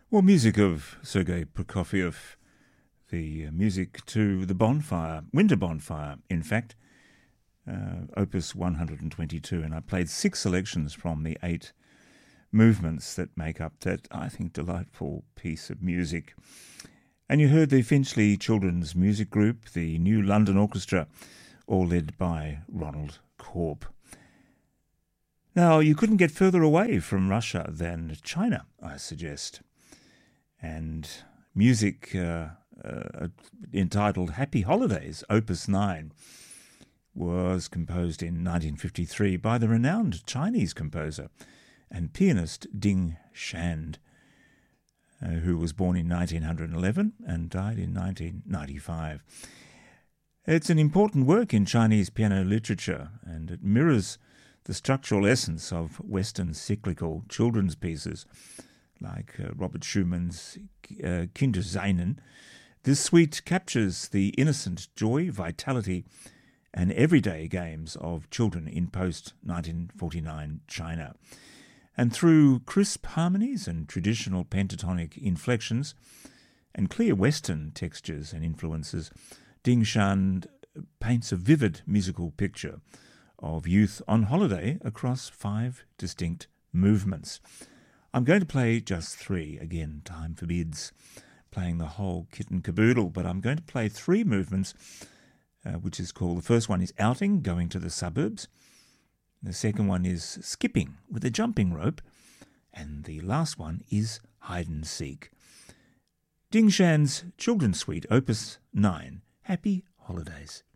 Well, music of Sergei Prokofiev, the music to the bonfire, winter bonfire, in fact, Opus 122. And I played 6 selections from the 8 movements that make up that, I think, delightful piece of music. And you heard the Finchley Children's Music Group, the New London Orchestra, all led by Ronald Korb. Now, you couldn't get further away from Russia than China, I suggest. And music entitled Happy Holidays, Opus 9, was composed in 1953 by the renowned Chinese composer and pianist Ding Shand, who was born in 1911 and died in 1995. It's an important work in Chinese piano literature, and it mirrors the structural essence of Western cyclical children's pieces, like Robert Schumann's Kinderseinen. This suite captures the innocent joy, vitality, and everyday games of children in post-1949 China. And through crisp harmonies and traditional pentatonic inflections and clear Western textures and influences, Ding Shan paints a vivid musical picture of youth on holiday across 5 distinct movements. I'm going to play just 3. Again, time forbids playing the whole kit and caboodle, but I'm going to play 3 movements, which is called, the first one is outing, going to the suburbs. The second one is skipping with a jumping rope. And the last one is hide and seek. Ding Shan's Children's Suite, Opus 9, Happy Holidays.